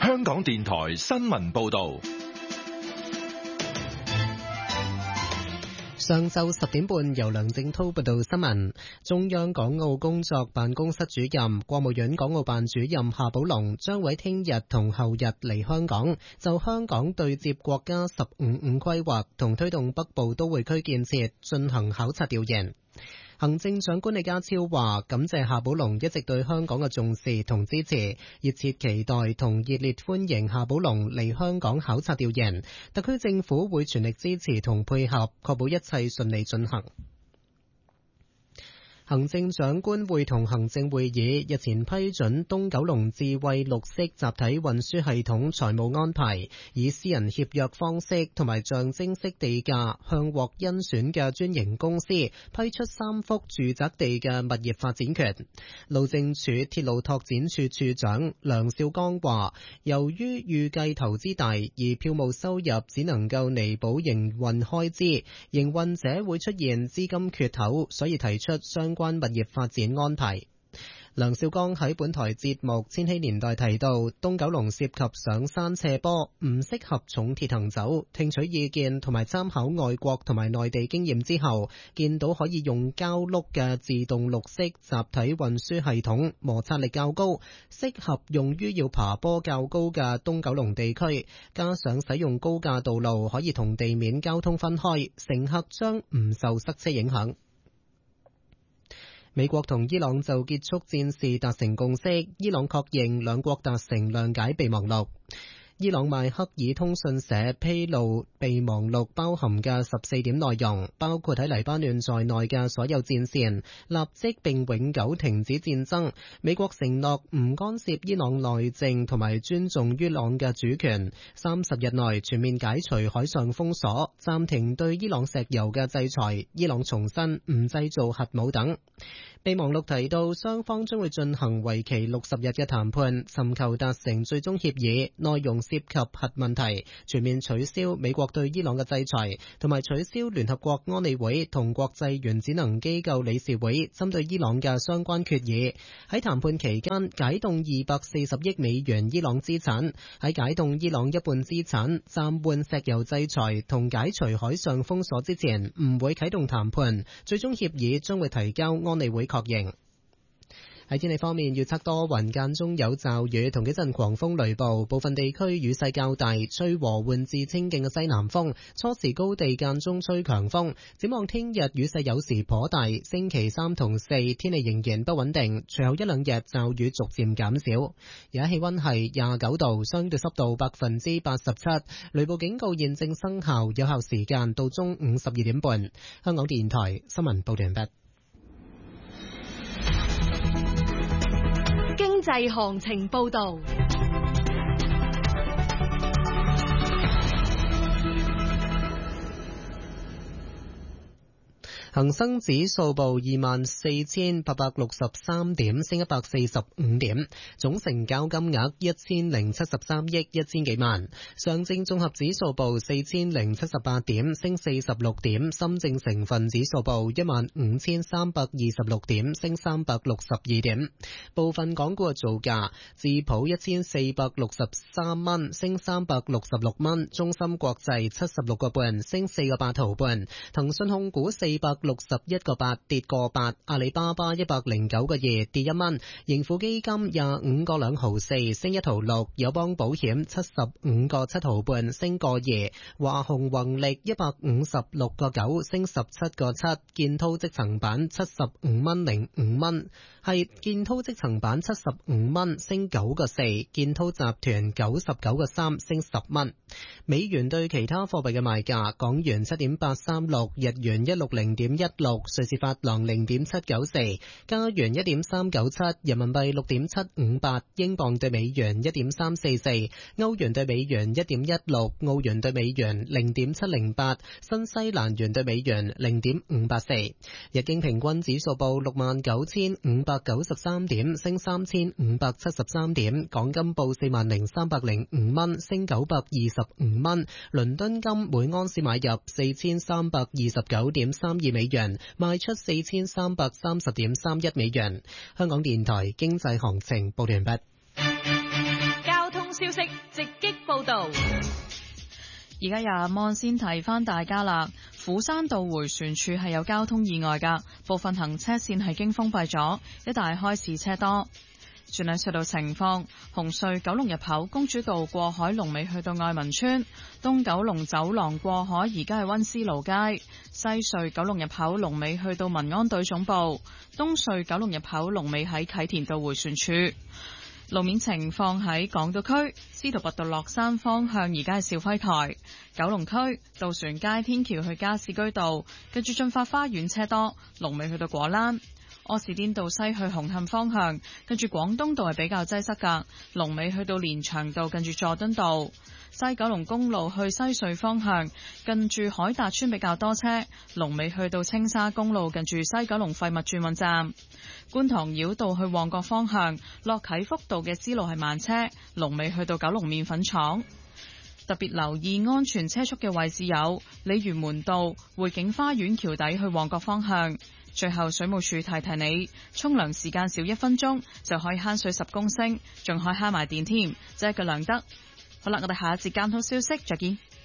香港電台新聞報道。 上晝10點半，由梁正濤報道新聞。中央港澳工作辦公室主任、國務院港澳辦主任夏寶龍將會聽日同後日嚟香港，就香港對接國家15五規劃同推動北部都會區建設進行考察調研。行政長官李家超話感謝夏寶龍一直對香港嘅重視同支持，熱切期待同熱烈歡迎夏寶龍嚟香港考察調研。特區政府會全力支持同配合，確保一切順利進行。行政長官會同行政會議日前批准東九龍智慧綠色集體運輸系統財務安排，以私人協約方式同埋象徵式地價向獲甄選嘅專營公司批出3幅住宅地嘅物業發展權。路政署鐵路拓展處處長梁少剛話，由於預計投資大，而票務收入只能夠彌補營運開支，營運者會出現資金缺口，所以提出相關物業發展安排。梁少剛喺本台節目《千禧年代》提到，東九龍涉及上山斜坡，唔適合重鐵行走。聽取意見同埋參考外國同埋內地經驗之後，見到可以用膠轆嘅自動綠色集體運輸系統，摩擦力較高，適合用於要爬坡較高嘅東九龍地區。加上使用高架道路可以同地面交通分開，乘客將唔受塞車影響。美國同伊朗就結束戰事達成共識，伊朗確認兩國達成諒解備忘錄。伊朗邁克爾通訊社披露備忘錄包含嘅14點內容，包括喺黎巴嫩在內嘅所有戰線立即並永久停止戰爭。美國承諾唔干涉伊朗內政同埋尊重伊朗嘅主權。30日內全面解除海上封鎖，暫停對伊朗石油嘅制裁。伊朗重申唔製造核武等。備忘錄提到，雙方將會進行為期60日嘅談判，尋求達成最終協議，內容涉及核問題、全面取消美國對伊朗嘅制裁，同埋取消聯合國安理會同國際原子能機構理事會針對伊朗嘅相關決議。喺談判期間，解凍240億美元伊朗資產，喺解凍伊朗一半資產、暫緩石油制裁同解除海上封鎖之前，唔會啟動談判。最終協議將會提交安理會確認。喺天氣方面，預測多雲間中有驟雨同幾陣狂風雷暴，部分地區雨勢較大，吹和緩至清勁嘅西南風，初時高地間中吹強風。展望聽日雨勢有時頗大，星期3同4天氣仍然不穩定，隨後一兩日驟雨逐漸減少。而家氣溫係29度，相對濕度87%，雷暴警告現正生效，有效時間到中午12點半。香港電台新聞報道完畢。 經濟行情報道。 恒生指數報24,863點，升145點，總成交金額1073億1000幾萬。上證綜合指數報4078點，升46點。深證成分指數報15326點，升362點。部分港股嘅造價：智普1463蚊，升366蚊；中芯國際76個半，升4個8毫半；騰訊控股461個8，跌個8；阿里巴巴109個2，跌1蚊；盈富基金25個2毫4，升1毫6；友邦保險75個7毫半，升個2；華虹宏力156個9，升17個7；建滔積層板75蚊05蚊，係建滔積層板75蚊，升9個4；建滔集團99個3，升10蚊。美元對其他貨幣嘅賣價：港元7.836，日元160.16，瑞士法郎0.794，加元1.397，人民幣6.758，英鎊對美元1.344，歐元對美元1.16，澳元對美元0.708，新西蘭元對美元0.584。日經平均指數報69,593點，升3,573點。港金報40,305蚊，升925蚊。倫敦金每盎司買入4329.32美元，賣出4330.31美元。香港電台經濟行情報完畢。 交通消息直擊報道。 而家廿蚊先提翻大家啦，斧山道迴旋處係有交通意外㗎，部分行車線係經封閉咗，一帶開始車多。轉睇隧道情況，紅隧九龍入口公主道過海龍尾去到愛民村，東九龍走廊過海而家係溫思勞街，西隧九龍入口龍尾去到民安隊總部，東隧九龍入口龍尾喺啟田道迴旋處。路面情況喺港島區司徒拔道落山方向，而家係肇輝台；九龍區渡船街天橋去加士居道，跟住進發花園車多，龍尾去到果欄；柯士甸道西去紅磡方向，跟住廣東道係比較擠塞噶，龍尾去到連翔道，跟住佐敦道；西九龍公路去西隧方向，近住海達村比較多車，龍尾去到青沙公路，近住西九龍廢物轉運站。觀塘繞道去旺角方向，落啟福道嘅支路係慢車，龍尾去到九龍麵粉廠。特別留意安全車速嘅位置有鯉魚門道、匯景花園橋底去旺角方向。最後水務署提提你，沖涼時間少1分鐘就可以慳水10公升，仲可以慳埋電添，即係個良德。好啦，我哋下一節交通消息再見。